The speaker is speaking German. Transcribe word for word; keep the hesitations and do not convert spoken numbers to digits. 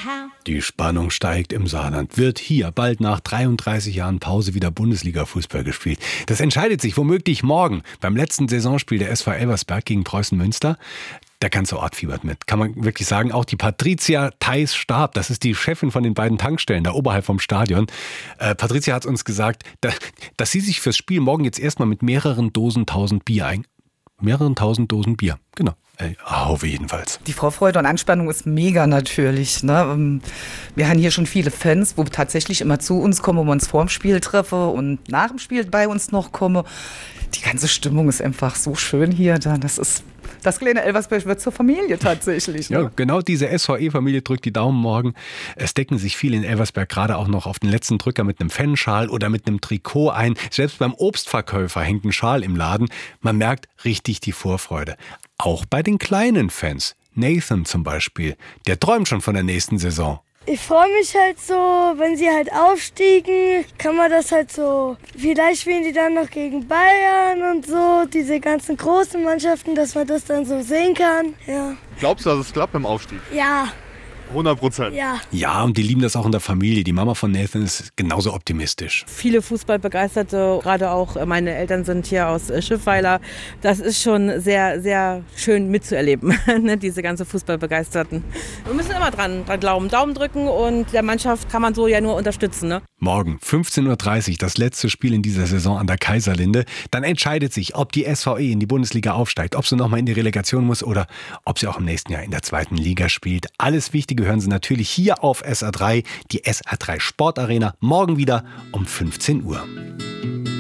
Die Spannung steigt im Saarland. Wird hier bald nach dreiunddreißig Jahren Pause wieder Bundesliga-Fußball gespielt? Das entscheidet sich womöglich morgen beim letzten Saisonspiel der S V Elversberg gegen Preußen Münster. Der ganze Ort fiebert mit, kann man wirklich sagen. Auch die Patricia Theis-Stab, das ist die Chefin von den beiden Tankstellen da oberhalb vom Stadion. Äh, Patricia hat uns gesagt, da, dass sie sich fürs Spiel morgen jetzt erstmal mit mehreren Dosen tausend Bier ein... Mehreren tausend Dosen Bier, genau. Äh, Haufe jedenfalls. Die Vorfreude und Anspannung ist mega natürlich. Ne? Wir haben hier schon viele Fans, wo tatsächlich immer zu uns kommen, wo wir uns vor dem Spiel treffen und nach dem Spiel bei uns noch kommen. Die ganze Stimmung ist einfach so schön hier. Das ist das kleine Elversberg wird zur Familie tatsächlich. Ne? Ja, genau diese S V E-Familie drückt die Daumen morgen. Es decken sich viele in Elversberg gerade auch noch auf den letzten Drücker mit einem Fanschal oder mit einem Trikot ein. Selbst beim Obstverkäufer hängt ein Schal im Laden. Man merkt richtig die Vorfreude. Auch bei den kleinen Fans. Nathan zum Beispiel, der träumt schon von der nächsten Saison. Ich freue mich halt so, wenn sie halt aufstiegen, kann man das halt so, vielleicht spielen die dann noch gegen Bayern und so, diese ganzen großen Mannschaften, dass man das dann so sehen kann, ja. Glaubst du, dass es klappt im Aufstieg? Ja. hundert Prozent. Ja. Ja, und die lieben das auch in der Familie. Die Mama von Nathan ist genauso optimistisch. Viele Fußballbegeisterte, gerade auch meine Eltern sind hier aus Schiffweiler. Das ist schon sehr, sehr schön mitzuerleben, ne, diese ganze Fußballbegeisterten. Wir müssen immer dran, dran glauben, Daumen drücken und der Mannschaft kann man so ja nur unterstützen. Ne? Morgen fünfzehn Uhr dreißig, das letzte Spiel in dieser Saison an der Kaiserlinde. Dann entscheidet sich, ob die S V E in die Bundesliga aufsteigt, ob sie nochmal in die Relegation muss oder ob sie auch im nächsten Jahr in der zweiten Liga spielt. Alles Wichtige hören Sie natürlich hier auf S A drei, die S A drei Sportarena, morgen wieder um fünfzehn Uhr.